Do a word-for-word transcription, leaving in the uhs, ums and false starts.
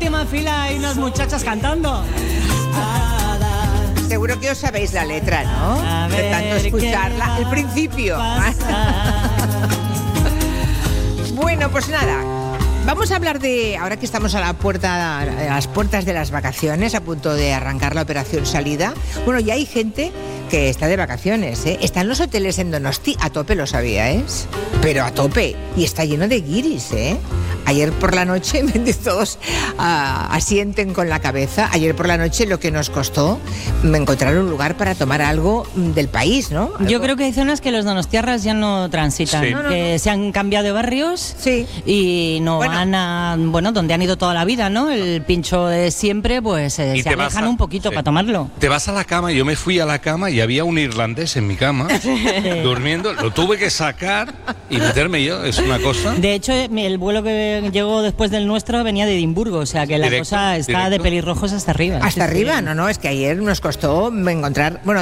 última fila hay unas muchachas cantando. Seguro que os sabéis la letra, ¿no? A De tanto ver escucharla. qué El principio. Bueno, pues nada. Vamos a hablar de, ahora que estamos a la puerta, a las puertas de las vacaciones, a punto de arrancar la operación salida. Bueno, ya hay gente que está de vacaciones, ¿eh? Están los hoteles en Donosti a tope, lo sabíais, pero a tope. Y está lleno de guiris, ¿eh? Ayer por la noche, todos uh, asienten con la cabeza. Ayer por la noche lo que nos costó encontrar un lugar para tomar algo del país, ¿no? Algo. Yo creo que hay zonas que los donostiarras ya no transitan, Sí. no, no, que no. Se han cambiado de barrios sí. y no bueno. van a, bueno, donde han ido toda la vida, ¿no? El pincho de siempre, pues eh, se alejan a, un poquito sí. para tomarlo. Te vas a la cama, yo me fui a la cama y había un irlandés en mi cama, durmiendo, lo tuve que sacar y meterme yo, es una cosa. De hecho, el vuelo que llegó después del nuestro venía de Edimburgo, o sea que la directo, cosa está directo. de pelirrojos hasta arriba. Hasta sí, arriba, sí. no, no, es que ayer nos costó encontrar, bueno,